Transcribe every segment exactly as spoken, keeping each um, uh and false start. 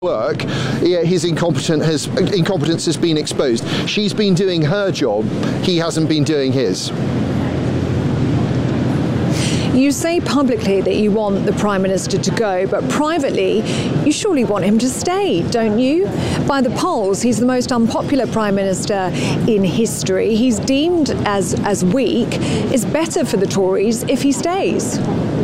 work, yeah, his incompetent has, incompetence has been exposed. She's been doing her job, he hasn't been doing his. You say publicly that you want the Prime Minister to go, but privately, you surely want him to stay, don't you? By the polls, he's the most unpopular Prime Minister in history. He's deemed as, as weak. It's better for the Tories if he stays.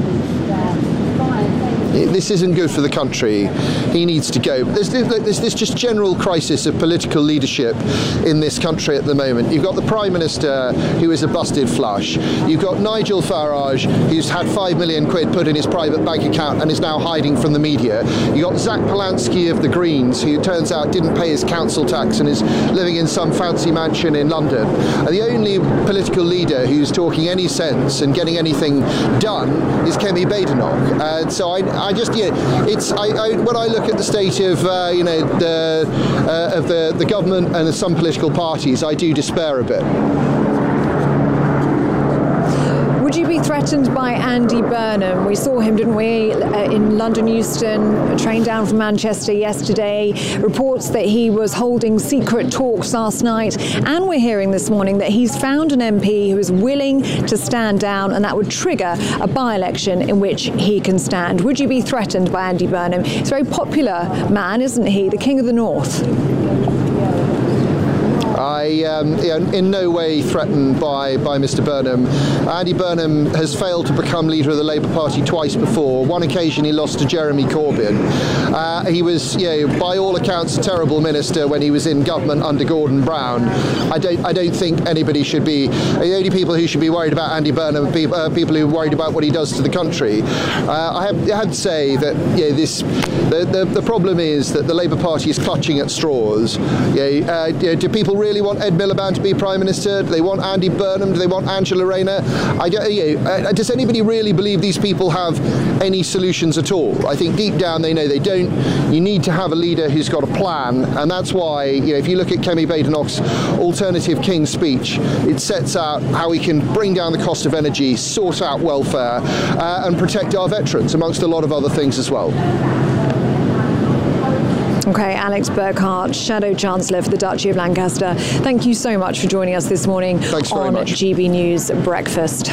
This isn't good for the country. He needs to go. There's, there's this just general crisis of political leadership in this country at the moment. You've got the Prime Minister who is a busted flush. You've got Nigel Farage who's had five million quid put in his private bank account and is now hiding from the media. You've got Zach Polanski of the Greens who turns out didn't pay his council tax and is living in some fancy mansion in London. And the only political leader who's talking any sense and getting anything done is Kemi Badenoch. And so I I just, yeah, it's I, I, when I look at the state of, uh, you know, the uh, of the the government and some political parties, I do despair a bit. Would you be threatened by Andy Burnham? We saw him, didn't we, uh, in London Euston, a train down from Manchester yesterday. Reports that he was holding secret talks last night. And we're hearing this morning that he's found an M P who is willing to stand down, and that would trigger a by-election in which he can stand. Would you be threatened by Andy Burnham? He's a very popular man, isn't he? The King of the North. I am um, in no way threatened by, by Mister Burnham. Andy Burnham has failed to become leader of the Labour Party twice before. One occasion he lost to Jeremy Corbyn. Uh, he was, you know, by all accounts, a terrible minister when he was in government under Gordon Brown. I don't, I don't think anybody should be, the only people who should be worried about Andy Burnham are people, uh, people who are worried about what he does to the country. Uh, I, have, I have to say that, you know, this, the, the, the problem is that the Labour Party is clutching at straws. You know, uh, you know, do people really want Ed Miliband to be Prime Minister? Do they want Andy Burnham? Do they want Angela Rayner? I don't, you know, uh, does anybody really believe these people have any solutions at all? I think deep down they know they don't. You need to have a leader who's got a plan, and that's why, you know, if you look at Kemi Badenoch's alternative King's speech, it sets out how we can bring down the cost of energy, sort out welfare, uh, and protect our veterans, amongst a lot of other things as well. Okay, Alex Burkhardt, Shadow Chancellor for the Duchy of Lancaster. Thank you so much for joining us this morning on much. G B News Breakfast.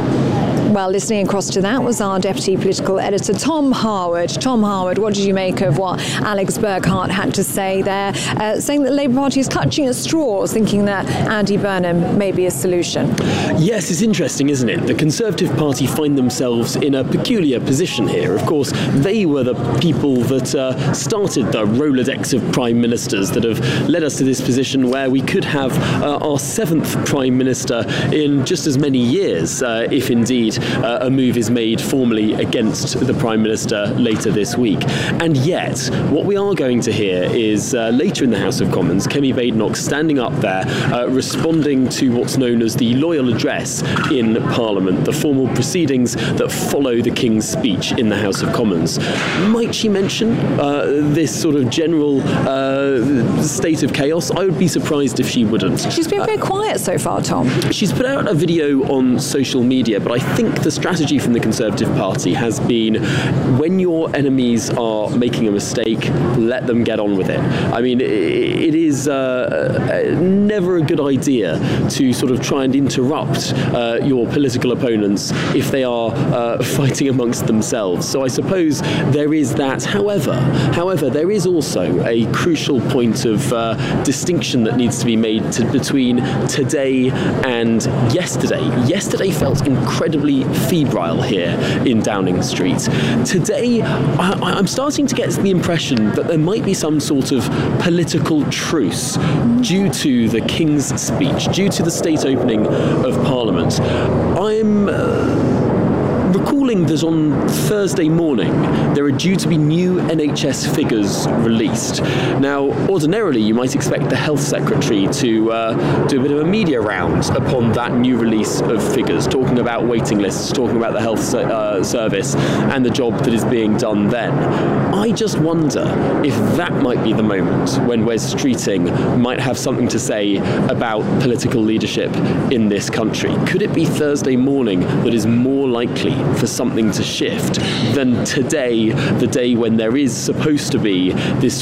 Well, listening across to that was our Deputy Political Editor, Tom Harwood. Tom Harwood, what did you make of what Alex Burkhardt had to say there, uh, saying that the Labour Party is clutching at straws, thinking that Andy Burnham may be a solution? Yes, it's interesting, isn't it? The Conservative Party find themselves in a peculiar position here. Of course, they were the people that uh, started the Rolodex of Prime Ministers that have led us to this position where we could have uh, our seventh Prime Minister in just as many years, uh, if indeed Uh, a move is made formally against the Prime Minister later this week. And yet, what we are going to hear is uh, later in the House of Commons, Kemi Badenoch standing up there, uh, responding to what's known as the Loyal Address in Parliament, the formal proceedings that follow the King's speech in the House of Commons. Might she mention uh, this sort of general uh, state of chaos? I would be surprised if she wouldn't. She's been very uh, quiet so far, Tom. She's put out a video on social media, but I think the strategy from the Conservative Party has been, when your enemies are making a mistake, let them get on with it. I mean, it is uh, never a good idea to sort of try and interrupt uh, your political opponents if they are uh, fighting amongst themselves. So I suppose there is that. However, however, there is also a crucial point of uh, distinction that needs to be made to, between today and yesterday. Yesterday felt incredibly febrile here in Downing Street. Today, I, I'm starting to get the impression that there might be some sort of political truce due to the King's speech, due to the state opening of Parliament. I'm Uh, recalling that on Thursday morning there are due to be new N H S figures released. Now, ordinarily you might expect the Health Secretary to uh, do a bit of a media round upon that new release of figures, talking about waiting lists, talking about the health uh, service and the job that is being done then. I just wonder if that might be the moment when Wes Streeting might have something to say about political leadership in this country. Could it be Thursday morning that is more likely for something to shift than today, the day when there is supposed to be this